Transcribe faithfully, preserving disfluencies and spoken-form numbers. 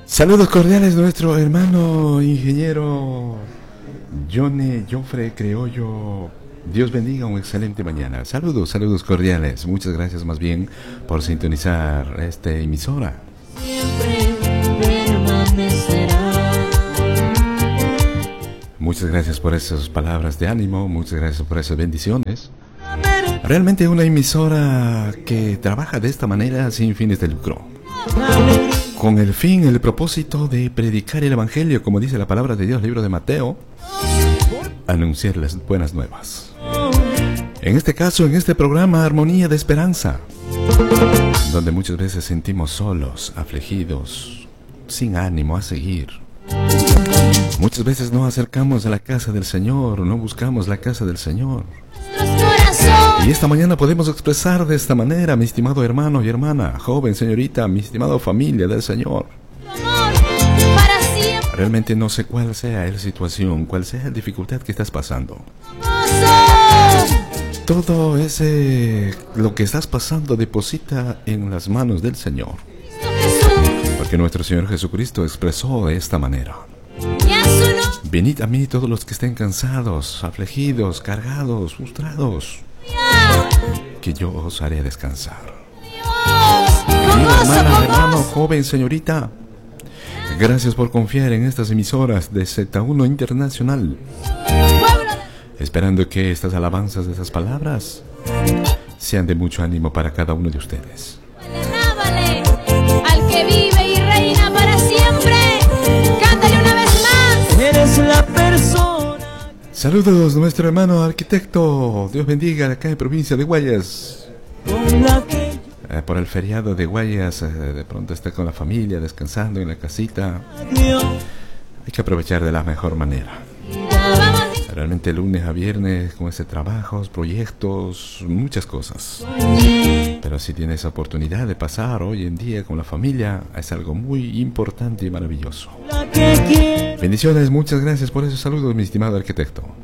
Saludos cordiales, nuestro hermano ingeniero Johnny Joffre Criollo. Dios bendiga, un excelente mañana. Saludos, saludos cordiales. Muchas gracias más bien por sintonizar esta emisora. Siempre permanecerá. Muchas gracias por esas palabras de ánimo, muchas gracias por esas bendiciones. Realmente una emisora que trabaja de esta manera sin fines de lucro, con el fin, el propósito de predicar el evangelio, como dice la palabra de Dios, libro de Mateo, anunciar las buenas nuevas. En este caso, en este programa, Armonía de Esperanza, donde muchas veces sentimos solos, afligidos, sin ánimo a seguir. Muchas veces no acercamos a la casa del Señor, no buscamos la casa del Señor. Y esta mañana podemos expresar de esta manera, mi estimado hermano y hermana, joven, señorita, mi estimado familia del Señor. Realmente no sé cuál sea la situación, cuál sea la dificultad que estás pasando. Todo ese, lo que estás pasando, deposita en las manos del Señor. Porque nuestro Señor Jesucristo expresó de esta manera: venid a mí todos los que estén cansados, afligidos, cargados, frustrados, que yo os haré descansar. Mira, hermana, hermano, joven, señorita, gracias por confiar en estas emisoras de Z uno Internacional, esperando que estas alabanzas de esas palabras sean de mucho ánimo para cada uno de ustedes. Al que vive y reina para siempre, cántale una vez más. Eres la persona. Saludos, nuestro hermano arquitecto. Dios bendiga, acá en provincia de Guayas. Eh, por el feriado de Guayas, eh, de pronto está con la familia, descansando en la casita. Hay que aprovechar de la mejor manera. Realmente lunes a viernes con ese trabajos, proyectos, muchas cosas. Pero si tienes oportunidad de pasar hoy en día con la familia, es algo muy importante y maravilloso. Bendiciones, muchas gracias por esos saludos, mi estimado arquitecto.